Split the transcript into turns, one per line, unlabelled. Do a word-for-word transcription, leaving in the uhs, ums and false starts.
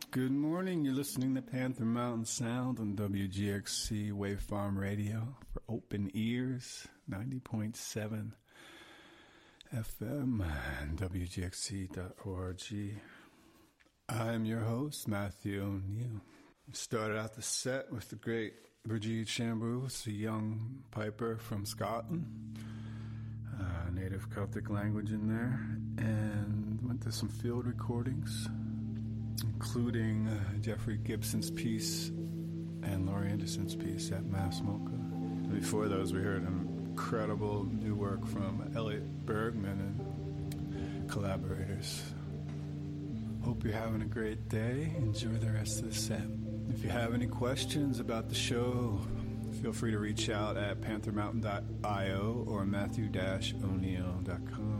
Good morning. You're listening to Panther Mountain Sound on W G X C Wavefarm Radio for open ears, ninety point seven F M and W G X C dot org. I'm your host, Matthew O'Neill. Started out the set with the great Brigitte Chambers, a young piper from Scotland, uh, native Celtic language in there, and went to some field recordings, including uh, Jeffrey Gibson's piece and Laurie Anderson's piece at Mass Mocha. And before those, we heard incredible new work from Elliot Bergman and collaborators. Hope you're having a great day. Enjoy the rest of the set. If you have any questions about the show, feel free to reach out at panther mountain dot io or matthew dash o'neill dot com.